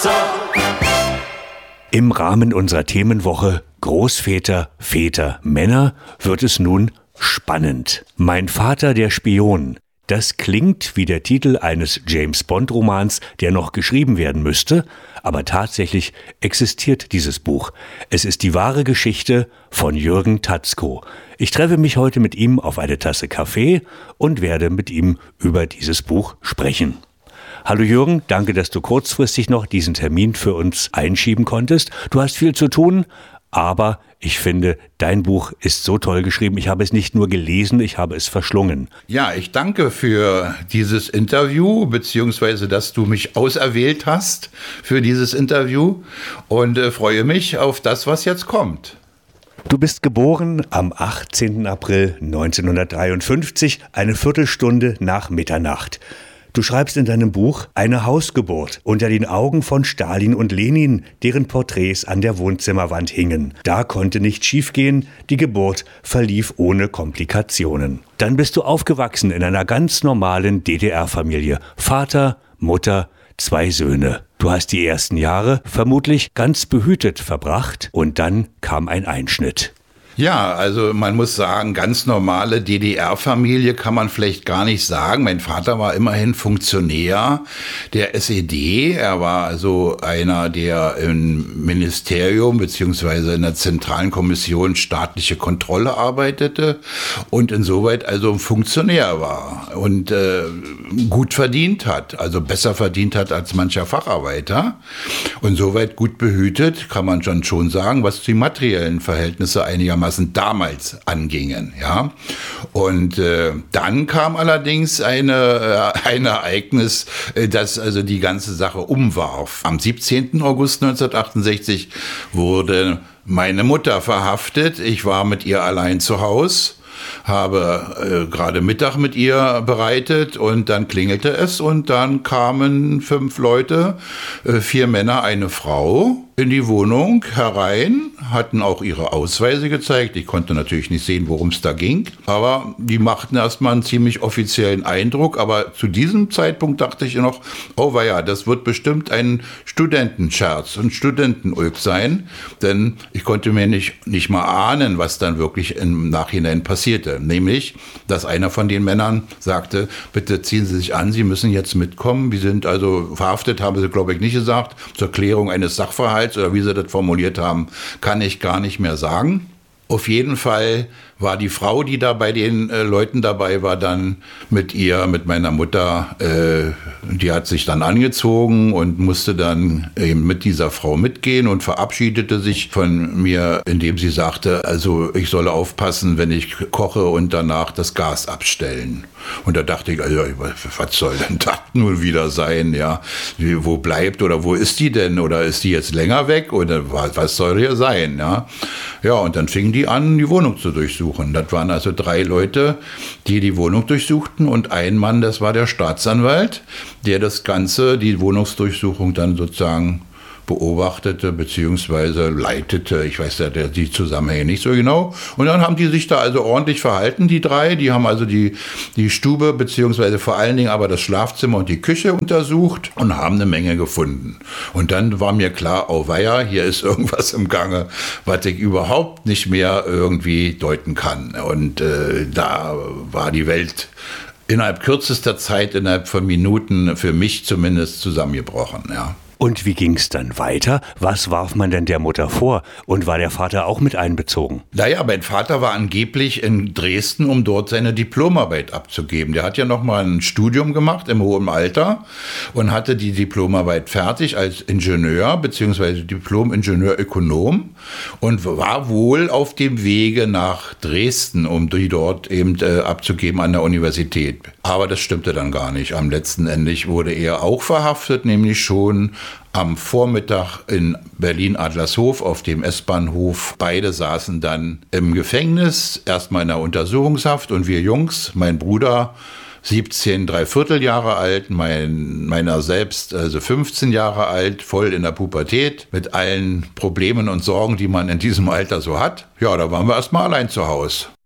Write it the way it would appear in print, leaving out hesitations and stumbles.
Im Rahmen unserer Themenwoche Großväter, Väter, Männer wird es nun spannend. Mein Vater, der Spion. Das klingt wie der Titel eines James-Bond-Romans, der noch geschrieben werden müsste, aber tatsächlich existiert dieses Buch. Es ist die wahre Geschichte von Jürgen Tatzko. Ich treffe mich heute mit ihm auf eine Tasse Kaffee und werde mit ihm über dieses Buch sprechen. Hallo Jürgen, danke, dass du kurzfristig noch diesen Termin für uns einschieben konntest. Du hast viel zu tun, aber ich finde, dein Buch ist so toll geschrieben. Ich habe es nicht nur gelesen, ich habe es verschlungen. Ja, ich danke für dieses Interview, beziehungsweise, dass du mich auserwählt hast für dieses Interview und freue mich auf das, was jetzt kommt. Du bist geboren am 18. April 1953, eine Viertelstunde nach Mitternacht. Du schreibst in deinem Buch eine Hausgeburt unter den Augen von Stalin und Lenin, deren Porträts an der Wohnzimmerwand hingen. Da konnte nichts schiefgehen, die Geburt verlief ohne Komplikationen. Dann bist du aufgewachsen in einer ganz normalen DDR-Familie. Vater, Mutter, 2 Söhne. Du hast die ersten Jahre vermutlich ganz behütet verbracht und dann kam ein Einschnitt. Ja, also man muss sagen, ganz normale DDR-Familie kann man vielleicht gar nicht sagen. Mein Vater war immerhin Funktionär der SED. Er war also einer, der im Ministerium beziehungsweise in der Zentralen Kommission staatliche Kontrolle arbeitete und insoweit also Funktionär war und gut verdient hat, also besser verdient hat als mancher Facharbeiter und soweit gut behütet, kann man schon sagen, was die materiellen Verhältnisse einigermaßen damals angingen, ja. Und dann kam allerdings ein Ereignis, das also die ganze Sache umwarf. Am 17. August 1968 wurde meine Mutter verhaftet. Ich war mit ihr allein zu Hause, habe gerade Mittag mit ihr bereitet und dann klingelte es und dann kamen 5 Leute, 4 Männer, eine Frau in die Wohnung herein, hatten auch ihre Ausweise gezeigt. Ich konnte natürlich nicht sehen, worum es da ging, aber die machten erstmal einen ziemlich offiziellen Eindruck. Aber zu diesem Zeitpunkt dachte ich noch, oh weia, das wird bestimmt ein Studentenscherz, ein Studentenulk sein, denn ich konnte mir nicht mal ahnen, was dann wirklich im Nachhinein passierte. Nämlich, dass einer von den Männern sagte, bitte ziehen Sie sich an, Sie müssen jetzt mitkommen. Wir sind also verhaftet, haben sie glaube ich nicht gesagt, zur Klärung eines Sachverhalts oder wie sie das formuliert haben, kann ich gar nicht mehr sagen. Auf jeden Fall war die Frau, die da bei den Leuten dabei war, dann mit meiner Mutter, die hat sich dann angezogen und musste dann eben mit dieser Frau mitgehen und verabschiedete sich von mir, indem sie sagte, also ich solle aufpassen, wenn ich koche und danach das Gas abstellen. Und da dachte ich, also, was soll denn das nun wieder sein, ja? Wo bleibt oder wo ist die denn? Oder ist die jetzt länger weg? Oder was soll hier sein, ja? Ja, und dann fingen die an, die Wohnung zu durchsuchen. Das waren also 3 Leute, die Wohnung durchsuchten und ein Mann, das war der Staatsanwalt, der die Wohnungsdurchsuchung dann sozusagen beobachtete bzw. leitete. Ich weiß ja die Zusammenhänge nicht so genau. Und dann haben die sich da also ordentlich verhalten, die 3. Die haben also die Stube bzw. vor allen Dingen aber das Schlafzimmer und die Küche untersucht und haben eine Menge gefunden. Und dann war mir klar, oh weia, hier ist irgendwas im Gange, was ich überhaupt nicht mehr irgendwie deuten kann. Und da war die Welt innerhalb kürzester Zeit, innerhalb von Minuten, für mich zumindest zusammengebrochen, ja. Und wie ging es dann weiter? Was warf man denn der Mutter vor? Und war der Vater auch mit einbezogen? Naja, mein Vater war angeblich in Dresden, um dort seine Diplomarbeit abzugeben. Der hat ja noch mal ein Studium gemacht im hohen Alter und hatte die Diplomarbeit fertig als Ingenieur bzw. Diplom-Ingenieur-Ökonom und war wohl auf dem Wege nach Dresden, um die dort eben abzugeben an der Universität. Aber das stimmte dann gar nicht. Am letzten Ende wurde er auch verhaftet, nämlich schon am Vormittag in Berlin-Adlershof auf dem S-Bahnhof. Beide saßen dann im Gefängnis, erstmal in der Untersuchungshaft und wir Jungs, mein Bruder 17, 3/4 Jahre alt, meiner selbst also 15 Jahre alt, voll in der Pubertät, mit allen Problemen und Sorgen, die man in diesem Alter so hat. Ja, da waren wir erstmal allein zu Hause.